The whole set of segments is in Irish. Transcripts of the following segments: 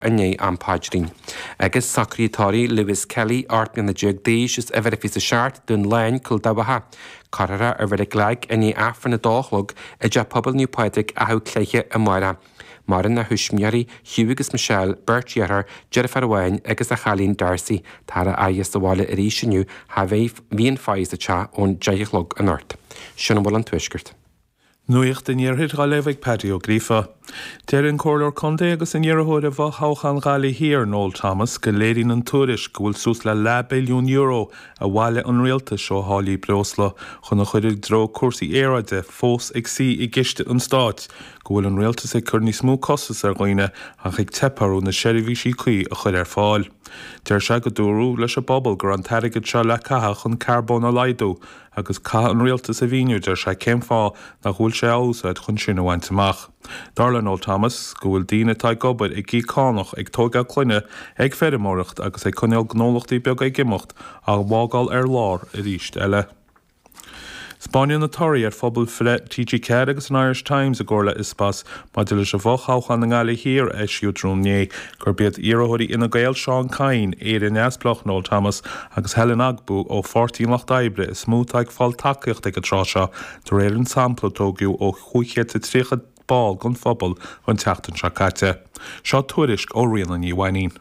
Ané an páidrín. Agus Secretary Lewis Kelly artmian na jug déis is a bheith a seart dún lein cul dabatha. Carara a bheith gleig ané afran na dálog a de pobl New Poetic a cléiche a mara. Marin na húsmiari Hugh agus Michelle, Bert Yetter, Jennifer Wayne agus a Chalín Darcy tara aias doháile a rísiniu ha bhéh bhíon fáis a cha ón deichlog an ort. Sinna bhil an tuisgurt. Nuocht in Iarthid Galevig Patio Grifa. Terin Corlor Conde agus in Iarthid a Hauchan Gali here Noel Thomas Galedin and Tourish Gul Susla la billion euro a wale unrealta show Holly Brosla chun chuidir dro cursi era de fós exi I giste an stát Gul unrealta se curni smú costas goine a chig teparú na sherivishi cui a chuir fáil. Der shagaduru leis a bobble gur an tarigad se le caha chun carbon a laido agus ca an realta sa víniu der se cem fá na húil se áusad chun sinna waintamach. Darlan Old Thomas gohfuil dína tá gobad ag gí cánach ag tóga cluine ag ferrimóracht agus ag chuneal gnólachtaí beag ag gimocht a bhágáil lár a ríist eile. Spáine na Tory phobal fle TG Care agus an Irish Times a gcóla ispas má de leis a bhcháchan na ngála hir eisiú drúmné gur bead iarthóirí ina gael Sean Cain in neasplach Noel Thomas agus Helen Agbu ó 14 Daibre is smúth ag fáil takeíocht ag a tráseo do réir an samplotógiú ó chuiche te trícha ball gon phobal an teachtan se caite. Seo tuairisc ó rian an Iwainin.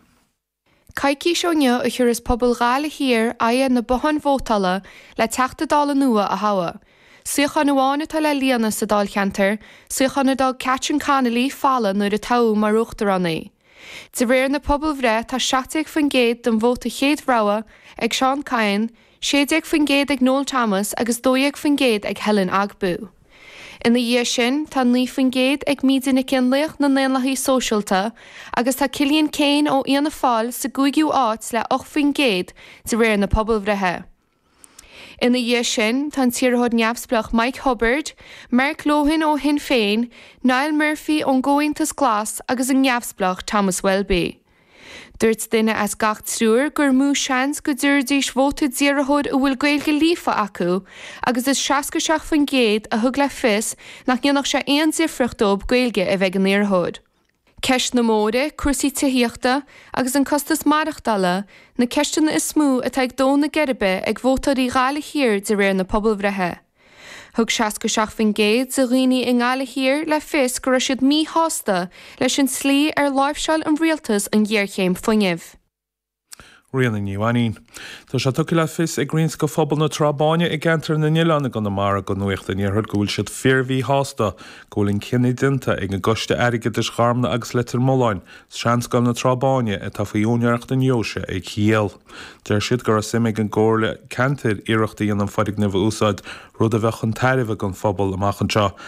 Caici seonne a churas pobl gála hir aia na bohan vótala le teachta dála nua a hawa. Suchan nuána tá le líana sa dál cheantar, suchan na dá catchin canalí falla nuair a tau mar ruchtar anna. Sa réir na pobl bhre tá 70 fan géad don bhóta chéad bhráha ag Sean Cain, 60 fan géad ag Noel Thomas agus 2 fan géad ag Helen Agbu. In the year sin, tá 9 fan géad ag mídin na cinlaach na néanlaí socialta, agus tá Cillian Kane ó Iana Fáil sa gúigiú áit le 8 fan géad sa réir na pobl bhrethe. In the year sin, tá tíorthóid neamhsplach Mike Hubbard, Mark Lohan ó Hin Féin, Niall Murphy ón Gointas Glas agus an neamhsplach Thomas Welby. Dúirt duine as gach trúr gur mú seans go dúirdís vótad díarthóid a bhfuil gailge lífa acu, agus is 67 fan géad a thug le fis nach gionach sé aon difrachtób gailge a bheith an níorthóid. Ceist na móide, cuasaí tíochta agus an costas marachtála na ceistena is smú atá ag dóna geribe ag vótarí gála hir de réir na pobl bhrethe. Thug 67 fan géad sa rií in gála hir le fis go raibh siad mí hásta leis an slí láimhseáil an rialtas an ggéirchéim foiinmh. Rian in Iwainin. Tá se tuci le fis ag grins go phobal na Trabáine ag gentar na Nílanna gan na mara go nuocht in iarthid gúil siad fearhí hásta gúilin cinní dinta ag an goiste airige de scharmna agus letar moláin seans gan na Trabáine a tá faíúnearcht an Jóise ag chiel. Der siad gur a simig an gcóirle cantir iireachtaí an fadig na bh úsáid rud a bheith chun tairibh gan phobal amach anseo